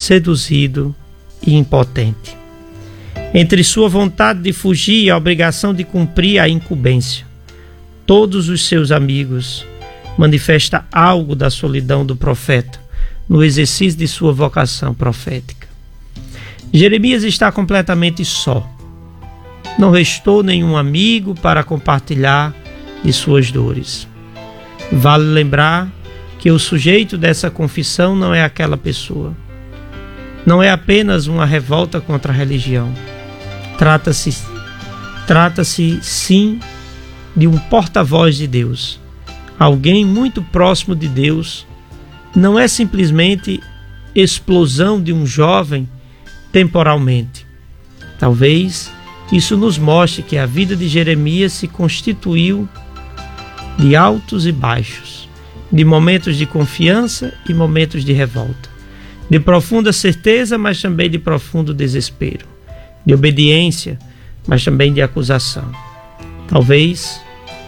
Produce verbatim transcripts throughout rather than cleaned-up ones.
seduzido e impotente. Entre sua vontade de fugir e a obrigação de cumprir a incumbência, todos os seus amigos manifestam algo da solidão do profeta no exercício de sua vocação profética. Jeremias está completamente só. Não restou nenhum amigo para compartilhar de suas dores. Vale lembrar que o sujeito dessa confissão não é aquela pessoa. Não é apenas uma revolta contra a religião. Trata-se, trata-se sim, de um porta-voz de Deus. Alguém muito próximo de Deus. Não é simplesmente explosão de um jovem temporalmente. Talvez isso nos mostre que a vida de Jeremias se constituiu de altos e baixos, de momentos de confiança e momentos de revolta, de profunda certeza, mas também de profundo desespero, de obediência, mas também de acusação. Talvez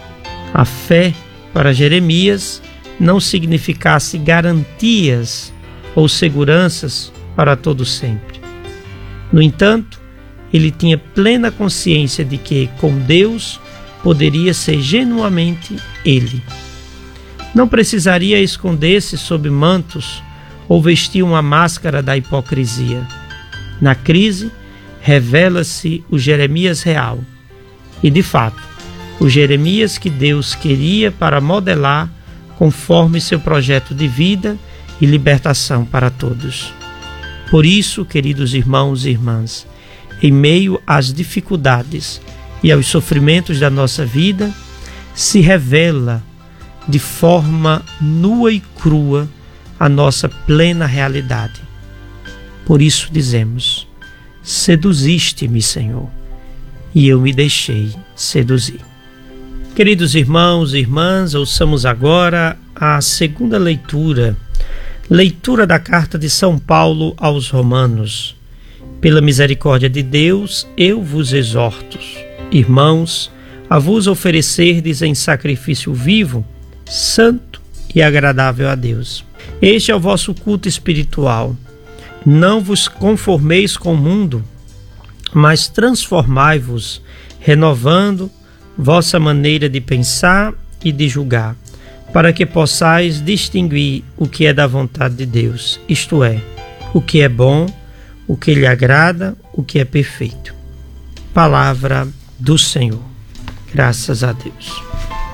a fé para Jeremias não significasse garantias ou seguranças para todo sempre. No entanto, ele tinha plena consciência de que, com Deus, poderia ser genuinamente ele. Não precisaria esconder-se sob mantos ou vestir uma máscara da hipocrisia. Na crise, revela-se o Jeremias real. E, de fato, o Jeremias que Deus queria para modelar conforme seu projeto de vida e libertação para todos. Por isso, queridos irmãos e irmãs, em meio às dificuldades e aos sofrimentos da nossa vida, se revela de forma nua e crua a nossa plena realidade. Por isso dizemos: seduziste-me, Senhor, e eu me deixei seduzir. Queridos irmãos e irmãs, ouçamos agora a segunda leitura, leitura da carta de São Paulo aos Romanos. Pela misericórdia de Deus, eu vos exorto, irmãos, a vos oferecerdes em sacrifício vivo, santo e agradável a Deus. Este é o vosso culto espiritual. Não vos conformeis com o mundo, mas transformai-vos, renovando vossa maneira de pensar e de julgar, para que possais distinguir o que é da vontade de Deus, isto é, o que é bom, o que lhe agrada, o que é perfeito. Palavra do Senhor. Graças a Deus.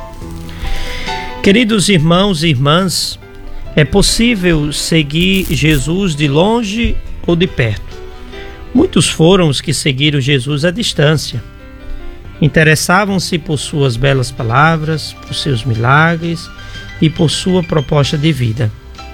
Queridos irmãos e irmãs, é possível seguir Jesus de longe ou de perto. Muitos foram os que seguiram Jesus à distância. Interessavam-se por suas belas palavras, por seus milagres e por sua proposta de vida.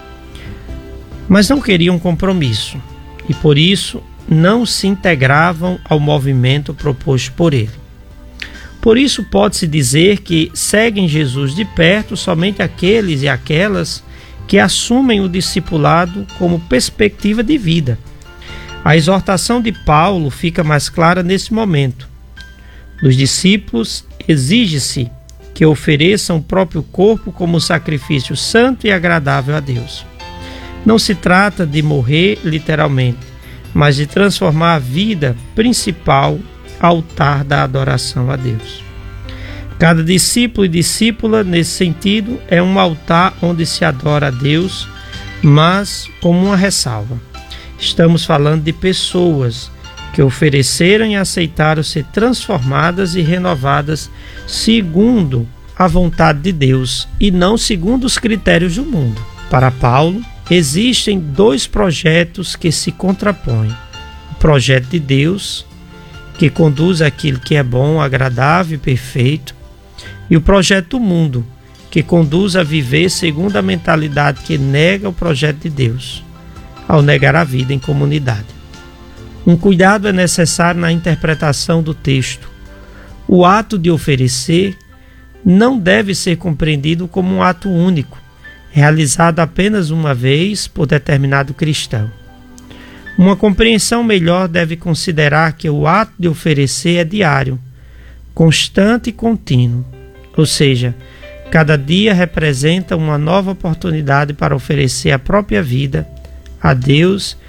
Mas não queriam compromisso e, por isso, não se integravam ao movimento proposto por ele. Por isso, pode-se dizer que seguem Jesus de perto somente aqueles e aquelas que assumem o discipulado como perspectiva de vida. A exortação de Paulo fica mais clara nesse momento. Dos discípulos, exige-se que ofereçam o próprio corpo como sacrifício santo e agradável a Deus. Não se trata de morrer literalmente, mas de transformar a vida principal altar da adoração a Deus. Cada discípulo e discípula, nesse sentido, é um altar onde se adora a Deus, mas como uma ressalva. Estamos falando de pessoas que ofereceram e aceitaram ser transformadas e renovadas segundo a vontade de Deus e não segundo os critérios do mundo. Para Paulo, existem dois projetos que se contrapõem. O projeto de Deus, que conduz àquilo que é bom, agradável e perfeito, e o projeto do mundo, que conduz a viver segundo a mentalidade que nega o projeto de Deus, ao negar a vida em comunidade. Um cuidado é necessário na interpretação do texto. O ato de oferecer não deve ser compreendido como um ato único, realizado apenas uma vez por determinado cristão. Uma compreensão melhor deve considerar que o ato de oferecer é diário, constante e contínuo, ou seja, cada dia representa uma nova oportunidade para oferecer a própria vida a Deus